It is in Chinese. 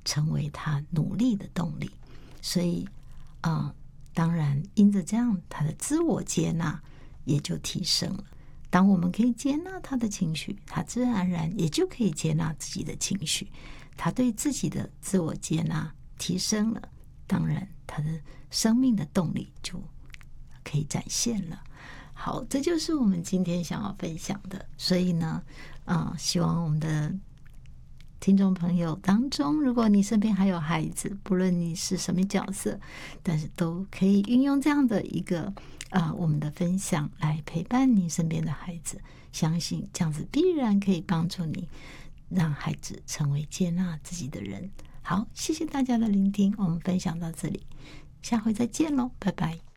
成为他努力的动力。所以当然因着这样，他的自我接纳也就提升了。当我们可以接纳他的情绪，他自然而然也就可以接纳自己的情绪，他对自己的自我接纳提升了，当然他的生命的动力就可以展现了。好，这就是我们今天想要分享的。所以呢希望我们的听众朋友当中，如果你身边还有孩子，不论你是什么角色，但是都可以运用这样的一个我们的分享来陪伴你身边的孩子，相信这样子必然可以帮助你让孩子成为接纳自己的人。好，谢谢大家的聆听，我们分享到这里，下回再见咯，拜拜。